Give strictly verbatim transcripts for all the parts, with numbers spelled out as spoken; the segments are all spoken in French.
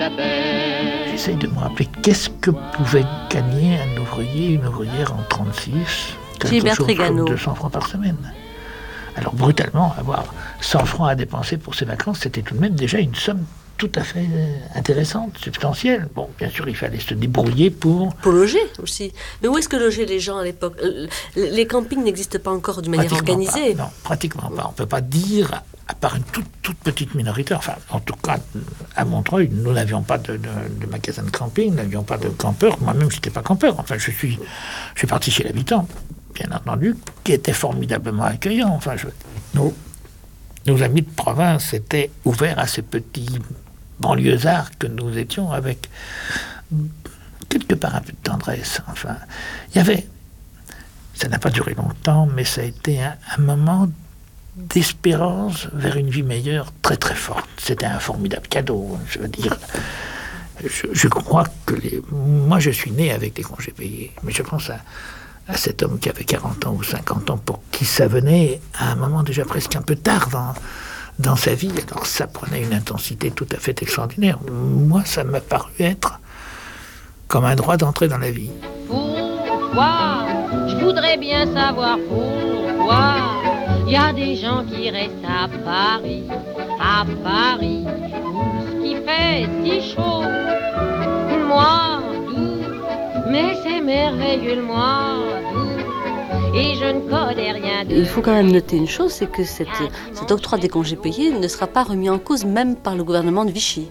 J'essaye de me rappeler qu'est-ce que pouvait gagner un ouvrier, une ouvrière en trente-six. Gilbert Trégano. deux cents francs par semaine. Alors brutalement, avoir cent francs à dépenser pour ses vacances, c'était tout de même déjà une somme tout à fait intéressante, substantielle. Bon, bien sûr, il fallait se débrouiller pour... Pour loger aussi. Mais où est-ce que logeaient les gens à l'époque? Les campings n'existent pas encore d'une manière organisée. Pas, non, pratiquement pas. On ne peut pas dire, à part une toute, toute petite minorité, enfin, en tout cas, à Montreuil, nous n'avions pas de, de, de magasin de camping, nous n'avions pas de campeurs. Moi-même, je n'étais pas campeur. Enfin, je suis, je suis parti chez l'habitant, bien entendu, qui était formidablement accueillant. Enfin, je, nos, nos amis de province étaient ouverts à ces petits banlieusards que nous étions, avec quelque part un peu de tendresse. Enfin, il y avait... Ça n'a pas duré longtemps, mais ça a été un, un moment d'espérance vers une vie meilleure très très forte. C'était un formidable cadeau, je veux dire. Je, je crois que les... Moi, je suis né avec des congés payés, mais je pense à, à cet homme qui avait quarante ans ou cinquante ans, pour qui ça venait à un moment déjà presque un peu tard dans, dans sa vie. Alors ça prenait une intensité tout à fait extraordinaire. Moi, ça m'a paru être comme un droit d'entrer dans la vie. Pourquoi? Je voudrais bien savoir pourquoi. Il y a des gens qui restent à Paris, à Paris, où ce qui fait si chaud. Le mois d'août, mais c'est merveilleux le mois d'août, et je ne connais rien de... Il faut quand même noter une chose, c'est que cette, cet octroi des congés payés ne sera pas remis en cause même par le gouvernement de Vichy.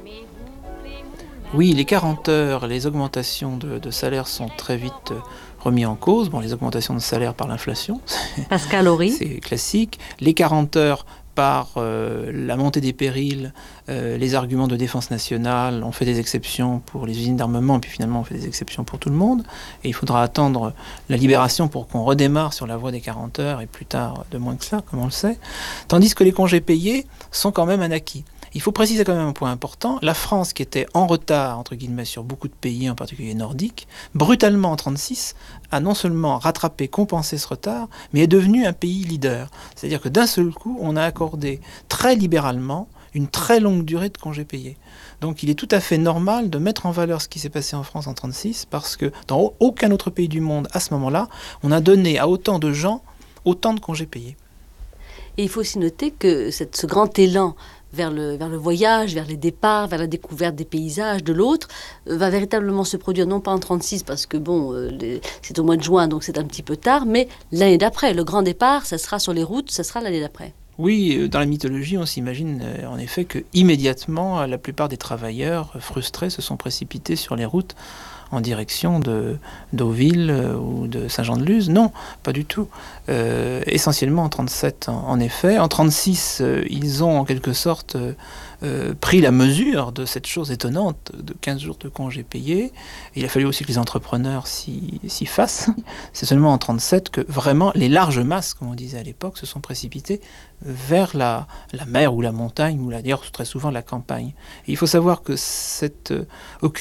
Oui, les quarante heures, les augmentations de, de salaire sont très vite remis en cause. Bon, les augmentations de salaire par l'inflation, Pascal Horry. C'est classique. Les quarante heures par euh, la montée des périls, euh, les arguments de défense nationale, on fait des exceptions pour les usines d'armement, et puis finalement on fait des exceptions pour tout le monde. Et il faudra attendre la libération pour qu'on redémarre sur la voie des quarante heures, et plus tard de moins que ça, comme on le sait. Tandis que les congés payés sont quand même un acquis. Il faut préciser quand même un point important, la France qui était en retard, entre guillemets, sur beaucoup de pays, en particulier nordiques, brutalement en trente-six, a non seulement rattrapé, compensé ce retard, mais est devenu un pays leader. C'est-à-dire que d'un seul coup, on a accordé très libéralement une très longue durée de congés payés. Donc il est tout à fait normal de mettre en valeur ce qui s'est passé en France en trente-six, parce que dans aucun autre pays du monde, à ce moment-là, on a donné à autant de gens autant de congés payés. Et il faut aussi noter que cette, ce grand élan vers le, vers le voyage, vers les départs, vers la découverte des paysages de l'autre, euh, va véritablement se produire, non pas en trente-six, parce que bon, euh, les, c'est au mois de juin, donc c'est un petit peu tard, mais l'année d'après. Le grand départ, ça sera sur les routes, ça sera l'année d'après. Oui, dans la mythologie, on s'imagine euh, en effet que immédiatement, la plupart des travailleurs euh, frustrés se sont précipités sur les routes en direction de Deauville euh, ou de Saint-Jean-de-Luz. Non, pas du tout. Euh, essentiellement en trente-sept, en, en effet. En trente-six, euh, ils ont en quelque sorte euh, euh, pris la mesure de cette chose étonnante de quinze jours de congés payés. Il a fallu aussi que les entrepreneurs s'y, s'y fassent. C'est seulement en trente-sept que vraiment les larges masses, comme on disait à l'époque, se sont précipitées vers la, la mer ou la montagne, ou la, d'ailleurs très souvent la campagne. Et il faut savoir que cette euh, occupation